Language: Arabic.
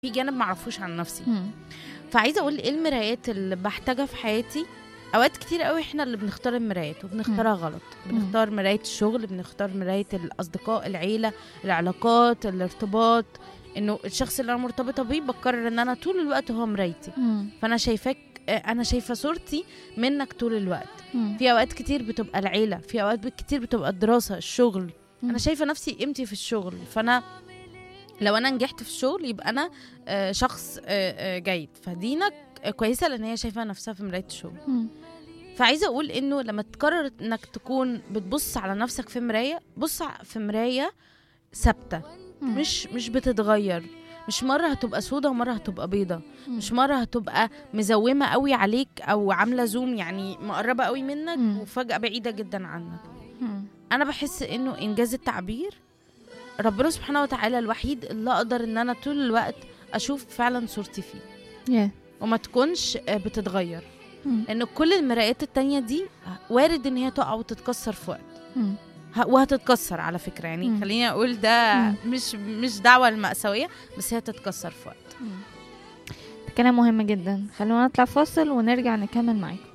في جانب معرفوش عن نفسي. مم. فعايزه اقول ايه المرايات اللي بحتاجها في حياتي. اوقات كتير قوي احنا اللي بنختار المرايات وبنختارها غلط. بنختار مرايه الشغل، بنختار مرايه الاصدقاء، العيله، العلاقات، الارتباط. انه الشخص اللي انا مرتبطه بيه بقرر ان انا طول الوقت هو مرايتي. مم. فانا شايفاك، انا شايفه صورتي منك طول الوقت. مم. في اوقات كتير بتبقى العيله، في اوقات كتير بتبقى الدراسه، الشغل. انا شايفه نفسي قيمتي في الشغل. فانا لو انا نجحت في الشغل يبقى انا شخص جيد. فدينا كويسه لان هي شايفه نفسها في مرايه الشغل. مم. فعايزه اقول انه لما تقرر انك تكون بتبص على نفسك في مرايه، بص في مرايه ثابته، مم. مش بتتغير. مش مره هتبقى سودة ومره هتبقى بيضة. مش مره هتبقى مزومه قوي عليك او عامله زوم، يعني مقربه قوي منك وفجاه بعيده جدا عنك. مم. انا بحس انه انجاز التعبير ربنا سبحانه وتعالى الوحيد اللي اقدر ان انا طول الوقت اشوف فعلا صورتي فيه yeah. وما تكونش بتتغير. مم. لان كل المرايات التانية دي وارد ان هي تقع وتتكسر في وقت. مم. وهتتكسر على فكرة، يعني خليني اقول ده مش دعوة المأساوية، بس هي تتكسر في وقت. كلام مهم جدا. خلونا نطلع فاصل ونرجع نكمل معاكم.